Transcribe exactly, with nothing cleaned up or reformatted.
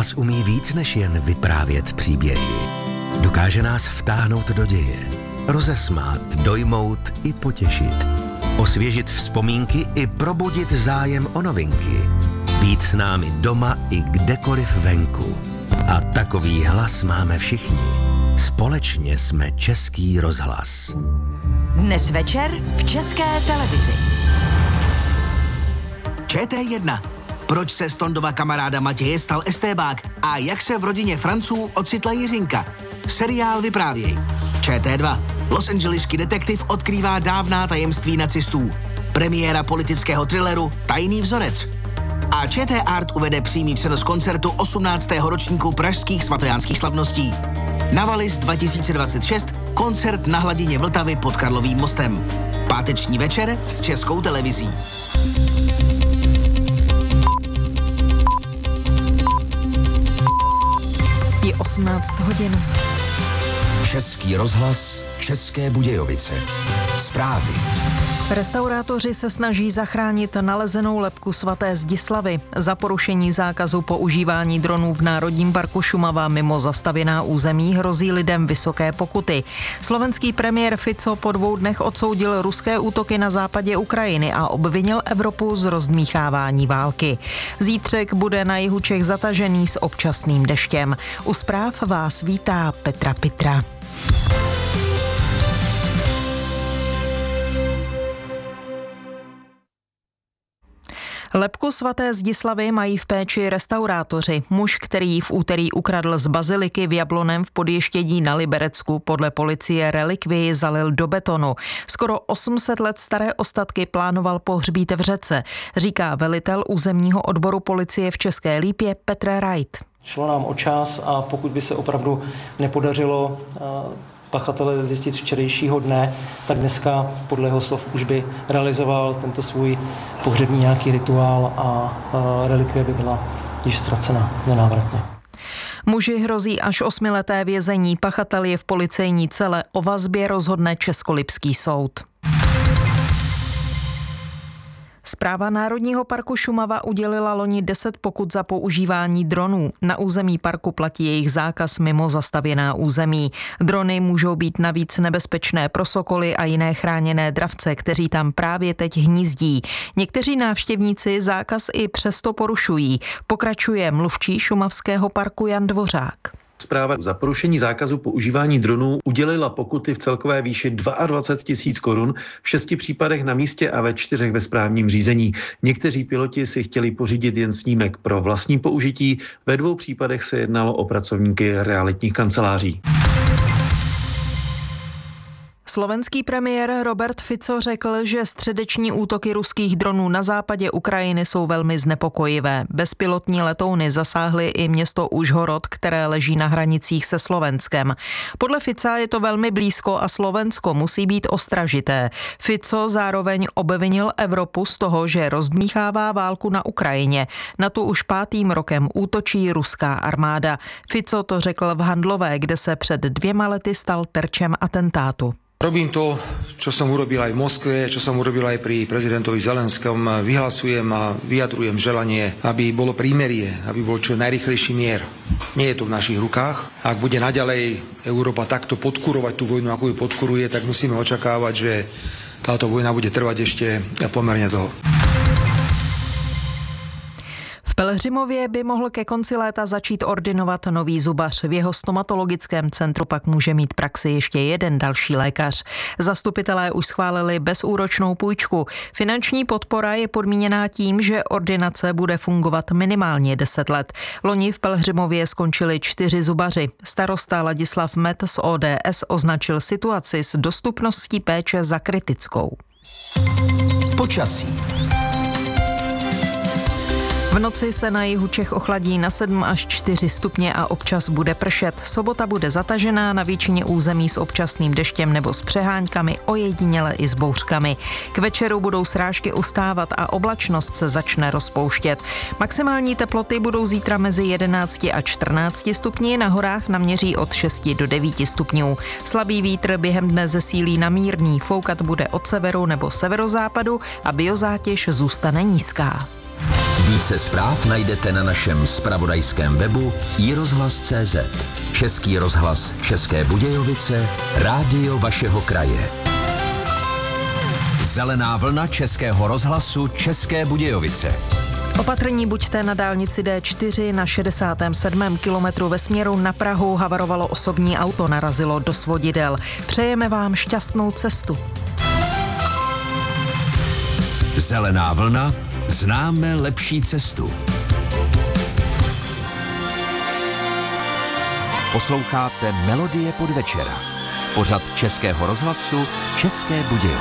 Hlas umí víc než jen vyprávět příběhy. Dokáže nás vtáhnout do děje, rozesmát, dojmout i potěšit, osvěžit vzpomínky i probudit zájem o novinky, být s námi doma i kdekoliv venku. A takový hlas máme všichni. Společně jsme Český rozhlas. Dnes večer v České televizi. Č T jedna. Proč se z Tondova kamaráda Matěje stal estébák a jak se v rodině Franců ocitla Jiřinka? Seriál Vyprávěj. Č T dva. Los Angeleský detektiv odkrývá dávná tajemství nacistů. Premiéra politického thrilleru Tajný vzorec. A Č T Art uvede přímý přenos koncertu osmnáctého ročníku pražských svatojánských slavností. Navalis dva tisíce dvacet šest, koncert na hladině Vltavy pod Karlovým mostem. Páteční večer s Českou televizí. Je osmnáct hodin. Český rozhlas, České Budějovice. Zprávy. Restaurátoři se snaží zachránit nalezenou lebku svaté Zdislavy. Za porušení zákazu používání dronů v Národním parku Šumava mimo zastavěná území hrozí lidem vysoké pokuty. Slovenský premiér Fico po dvou dnech odsoudil ruské útoky na západě Ukrajiny a obvinil Evropu z rozdmíchávání války. Zítřek bude na jihu Čech zatažený s občasným deštěm. U zpráv vás vítá Petra Pitra. Lebku svaté Zdislavy mají v péči restaurátoři. Muž, který v úterý ukradl z baziliky v Jabloném v Podještědí na Liberecku, podle policie relikvii zalil do betonu. Skoro osm set let staré ostatky plánoval pohřbít v řece, říká velitel územního odboru policie v České Lípě Petr Rajt. Šlo nám o čas a pokud by se opravdu nepodařilo pachatele zjistit včerejšího dne, tak dneska podle jeho slov už by realizoval tento svůj pohřební nějaký rituál a relikvie by byla již ztracena nenávratně. Muži hrozí až osmileté vězení, pachatel je v policejní cele, o vazbě rozhodne Českolipský soud. Správa Národního parku Šumava udělila loni deset pokut za používání dronů. Na území parku platí jejich zákaz mimo zastavěná území. Drony můžou být navíc nebezpečné pro sokoly a jiné chráněné dravce, kteří tam právě teď hnízdí. Někteří návštěvníci zákaz i přesto porušují. Pokračuje mluvčí šumavského parku Jan Dvořák. Správa za porušení zákazu používání dronů udělila pokuty v celkové výši dvacet dva tisíc korun v šesti případech na místě a ve čtyřech ve správním řízení. Někteří piloti si chtěli pořídit jen snímek pro vlastní použití, ve dvou případech se jednalo o pracovníky realitních kanceláří. Slovenský premiér Robert Fico řekl, že středeční útoky ruských dronů na západě Ukrajiny jsou velmi znepokojivé. Bezpilotní letouny zasáhly i město Užhorod, které leží na hranicích se Slovenskem. Podle Fica je to velmi blízko a Slovensko musí být ostražité. Fico zároveň obvinil Evropu z toho, že rozdmíchává válku na Ukrajině. Na tu už pátým rokem útočí ruská armáda. Fico to řekl v Handlové, kde se před dvěma lety stal terčem atentátu. Robím to, čo som urobil aj v Moskve, čo som urobil aj pri prezidentovi Zelenskom. Vyhlasujem a vyjadrujem želanie, aby bolo prímerie, aby bol čo najrýchlejší mier. Nie je to v našich rukách. Ak bude naďalej Európa takto podkurovať tú vojnu, ako ju podkuruje, tak musíme očakávať, že táto vojna bude trvať ešte pomerne dlho. V Pelhřimově by mohl ke konci léta začít ordinovat nový zubař. V jeho stomatologickém centru pak může mít praxi ještě jeden další lékař. Zastupitelé už schválili bezúročnou půjčku. Finanční podpora je podmíněná tím, že ordinace bude fungovat minimálně deset let. Loni v Pelhřimově skončili čtyři zubaři. Starosta Ladislav Met z O D S označil situaci s dostupností péče za kritickou. Počasí. V noci se na jihu Čech ochladí na sedm až čtyři stupně a občas bude pršet. Sobota bude zatažená, na většině území s občasným deštěm nebo s přehánkami, ojediněle i s bouřkami. K večeru budou srážky ustávat a oblačnost se začne rozpouštět. Maximální teploty budou zítra mezi jedenácti a čtrnácti stupni, na horách naměří od šesti do devíti stupňů. Slabý vítr během dne zesílí na mírný, foukat bude od severu nebo severozápadu a biozátěž zůstane nízká. Více zpráv najdete na našem zpravodajském webu i rozhlas tečka cé zet. Český rozhlas České Budějovice, rádio vašeho kraje. Zelená vlna Českého rozhlasu České Budějovice. Opatrní buďte na dálnici D čtyři na šedesátém sedmém kilometru ve směru na Prahu. Havarovalo osobní auto, narazilo do svodidel. Přejeme vám šťastnou cestu. Zelená vlna, známe lepší cestu. Posloucháte Melodie podvečera. Pořad Českého rozhlasu České Budějovice.